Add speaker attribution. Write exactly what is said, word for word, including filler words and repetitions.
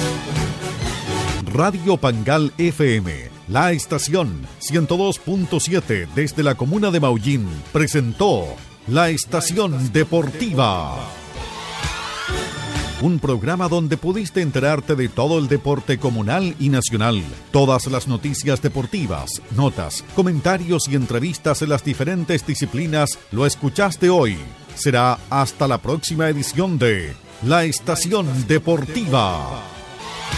Speaker 1: Radio Pangal F M, la estación ciento dos punto siete desde la comuna de Maullín, presentó La Estación Deportiva. Un programa donde pudiste enterarte de todo el deporte comunal y nacional. Todas las noticias deportivas, notas, comentarios y entrevistas en las diferentes disciplinas lo escuchaste hoy. Será hasta la próxima edición de La Estación Deportiva.